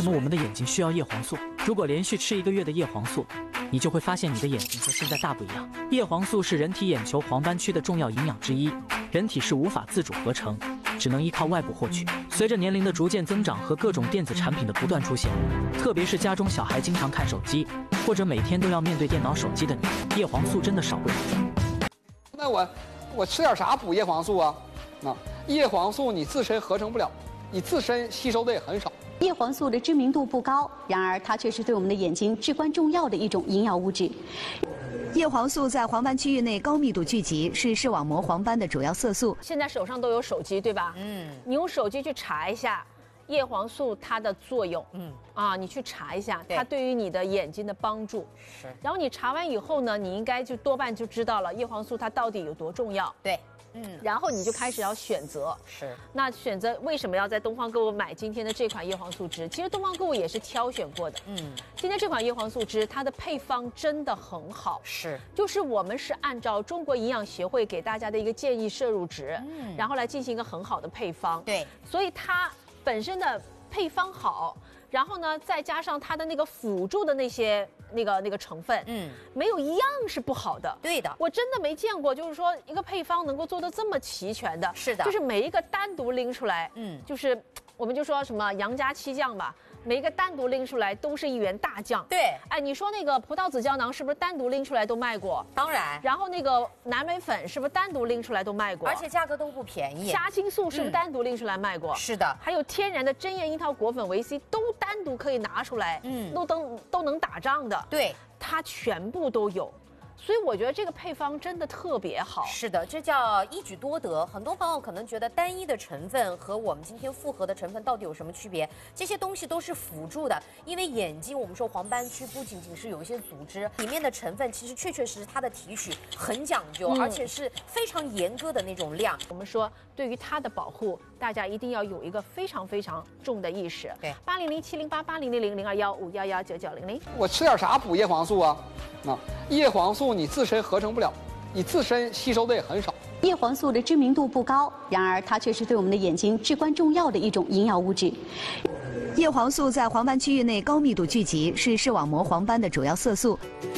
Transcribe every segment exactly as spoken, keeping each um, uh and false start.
什么我们的眼睛需要叶黄素？如果连续吃一个月的叶黄素，你就会发现你的眼睛和现在大不一样。叶黄素是人体眼球黄斑区的重要营养之一，人体是无法自主合成，只能依靠外部获取。随着年龄的逐渐增长和各种电子产品的不断出现，特别是家中小孩经常看手机，或者每天都要面对电脑、手机的你，叶黄素真的少不了。 那我我吃点啥补叶黄素啊？啊，叶黄素你自身合成不了，你自身吸收的也很少。 叶黄素的知名度不高，然而它却是对我们的眼睛至关重要的一种营养物质。 叶黄素在黄斑区域内高密度聚集，是视网膜黄斑的主要色素。 现在手上都有手机，对吧？嗯，你用手机去查一下叶黄素它的作用。嗯，啊，你去查一下它对于你的眼睛的帮助。是。然后你查完以后呢，你应该就多半就知道了叶黄素它到底有多重要。对。嗯，然后你就开始要选择，是那选择为什么要在东方购物买今天的这款叶黄素汁？其实东方购物也是挑选过的，嗯，今天这款叶黄素汁它的配方真的很好，是，就是我们是按照中国营养协会给大家的一个建议摄入值，嗯，然后来进行一个很好的配方，对，所以它本身的配方好。然后呢，再加上它的那个辅助的那些那个那个成分，嗯，没有一样是不好的。对的，我真的没见过，就是说一个配方能够做得这么齐全的。是的，就是每一个单独拎出来，嗯，就是我们就说什么杨家七酱吧，每一个单独拎出来都是一员大将。对，哎，你说那个葡萄籽胶囊是不是单独拎出来都卖过？当然。然后那个南美粉是不是单独拎出来都卖过？而且价格都不便宜。虾青素是不是单独拎出来卖过？是的。还有天然的针叶樱桃果粉维 C 都单独可以拿出来，嗯，都都都能打仗的。对，它全部都有。所以我觉得这个配方真的特别好。是的，这叫一举多得。很多朋友可能觉得单一的成分和我们今天复合的成分到底有什么区别？这些东西都是辅助的，因为眼睛我们说黄斑区不仅仅是有一些组织，里面的成分其实确确实实它的提取很讲究，嗯、而且是非常严格的那种量。我们说对于它的保护，大家一定要有一个非常非常重的意识。对，八零零七零八八零零零零二幺五幺幺九九零零。 我吃点啥补叶黄素啊？啊，叶黄素你自身合成不了，你自身吸收的也很少。 叶黄素的知名度不高，然而它却是对我们的眼睛至关重要的一种营养物质。 叶黄素在黄斑区域内高密度聚集，是视网膜黄斑的主要色素。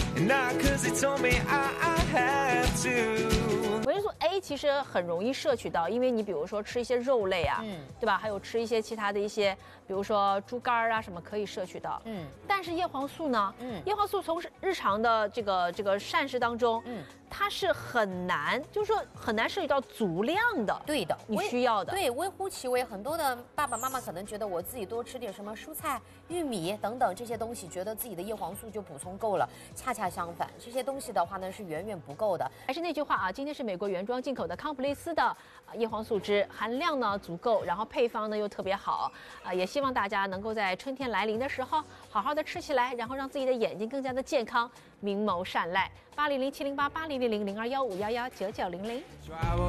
维生素 A 其实很容易摄取到，因为你比如说吃一些肉类啊，嗯，对吧？还有吃一些其他的一些，比如说猪肝啊什么可以摄取到，嗯。但是叶黄素呢，嗯，叶黄素从日常的这个这个膳食当中，嗯，它是很难，就是说很难摄取到足量的。对的，你需要的。对，微乎其微。很多的爸爸妈妈可能觉得我自己多吃点什么蔬菜、玉米等等这些东西，觉得自己的叶黄素就补充够了。恰恰相反，这些东西的话呢是远远不够的。还是那句话啊，今天是美国原装进口的康普利斯的叶黄素汁，含量呢足够，然后配方呢又特别好啊，也希望大家能够在春天来临的时候好好的吃起来，然后让自己的眼睛更加的健康，明眸善睐。八零零七零八八零零零零二幺五幺幺九九零零。